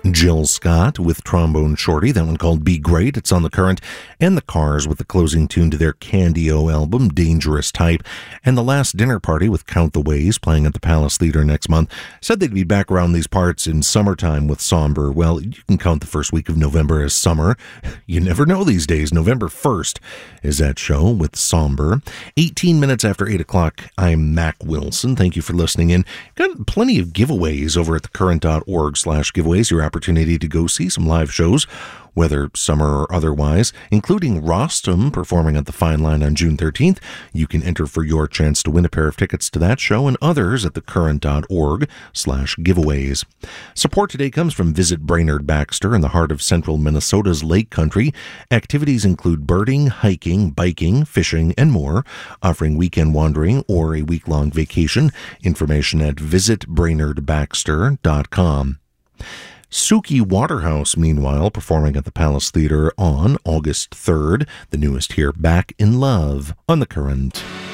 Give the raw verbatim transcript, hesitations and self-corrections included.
Jill Scott with Trombone Shorty, that one called Be Great. It's on The Current. And The Cars with the closing tune to their Candy-O album, Dangerous Type. And The Last Dinner Party with Count the Ways, playing at the Palace Theater next month. Said they'd be back around these parts in summertime with Somber. Well, you can count the first week of November as summer. You never know these days. November first is that show with Somber. eighteen minutes after eight o'clock, I'm Mac Wilson. Thank you for listening in. Got plenty of giveaways over at thecurrent.org slash giveaways. Your opportunity to go see some live shows, whether summer or otherwise, including Rostam performing at the Fine Line on June thirteenth. You can enter for your chance to win a pair of tickets to that show and others at thecurrent.org slash giveaways. Support today comes from Visit Brainerd Baxter in the heart of central Minnesota's Lake Country. Activities include birding, hiking, biking, fishing, and more, offering weekend wandering or a week-long vacation. Information at visit brainerd baxter dot com. Suki Waterhouse, meanwhile, performing at the Palace Theater on August third. The newest here, Back in Love, on The Current.